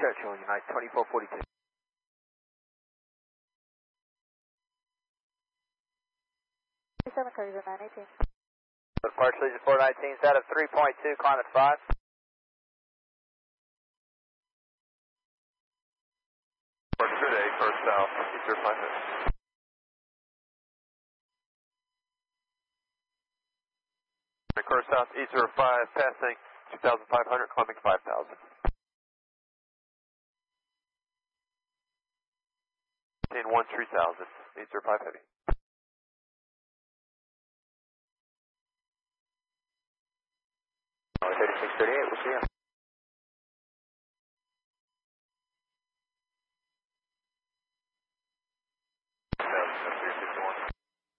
Churchill, United 2442. Cruiser 918. Departure Legion 419, set of 3.2, climb at 5. Departure today, first south, Easter 550. First south, Easter 5, passing 2,500, climbing 5,000. 1 3000, Easter 5 heavy. 3638, we'll see you.